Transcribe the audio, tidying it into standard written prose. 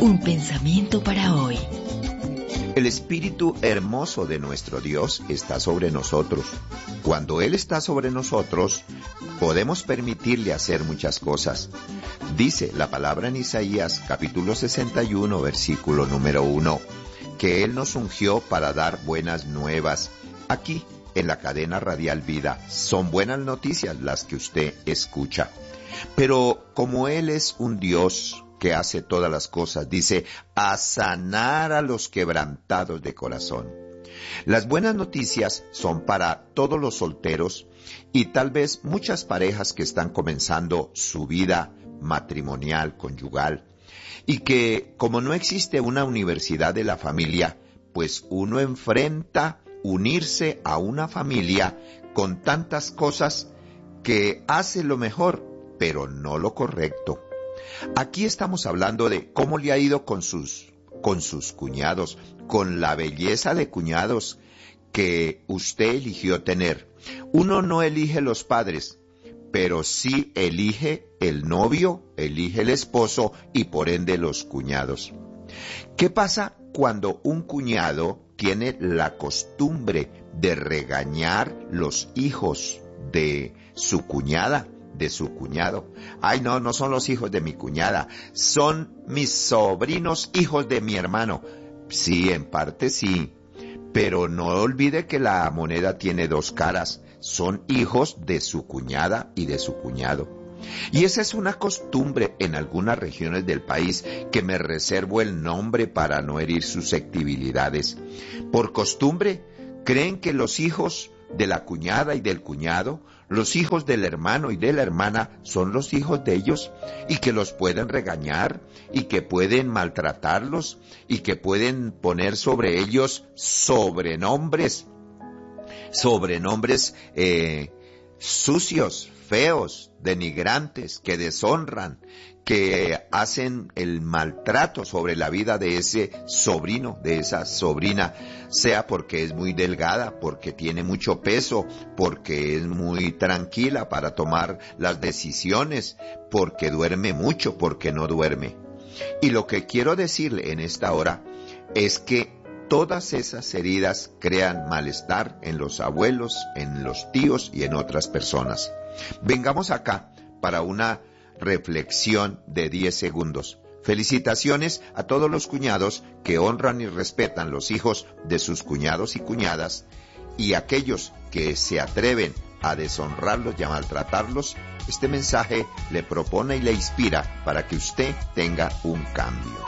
Un pensamiento para hoy. El espíritu hermoso de nuestro Dios está sobre nosotros. Cuando Él está sobre nosotros, podemos permitirle hacer muchas cosas. Dice la palabra en Isaías, capítulo 61, versículo número 1, que Él nos ungió para dar buenas nuevas. Aquí, en la cadena radial Vida, son buenas noticias las que usted escucha. Pero como Él es un Dios que hace todas las cosas, dice, a sanar a los quebrantados de corazón. Las buenas noticias son para todos los solteros y tal vez muchas parejas que están comenzando su vida matrimonial, conyugal, y que como no existe una universidad de la familia, pues uno enfrenta unirse a una familia con tantas cosas que hace lo mejor, pero no lo correcto. Aquí estamos hablando de cómo le ha ido con sus cuñados, con la belleza de cuñados que usted eligió tener. Uno no elige los padres, pero sí elige el novio, elige el esposo y por ende los cuñados. ¿Qué pasa cuando un cuñado tiene la costumbre de regañar los hijos de su cuñada, de su cuñado? Ay, no son los hijos de mi cuñada, son mis sobrinos hijos de mi hermano. Sí, en parte sí, pero no olvide que la moneda tiene dos caras, son hijos de su cuñada y de su cuñado. Y esa es una costumbre en algunas regiones del país que me reservo el nombre para no herir susceptibilidades. Por costumbre, creen que los hijos de la cuñada y del cuñado, los hijos del hermano y de la hermana son los hijos de ellos y que los pueden regañar y que pueden maltratarlos y que pueden poner sobre ellos sobrenombres sucios, feos, denigrantes, que deshonran, que hacen el maltrato sobre la vida de ese sobrino, de esa sobrina, sea porque es muy delgada, porque tiene mucho peso, porque es muy tranquila para tomar las decisiones, porque duerme mucho, porque no duerme. Y lo que quiero decirle en esta hora es que todas esas heridas crean malestar en los abuelos, en los tíos y en otras personas. Vengamos acá para una reflexión de 10 segundos. Felicitaciones a todos los cuñados que honran y respetan los hijos de sus cuñados y cuñadas, y aquellos que se atreven a deshonrarlos y a maltratarlos. Este mensaje le propone y le inspira para que usted tenga un cambio.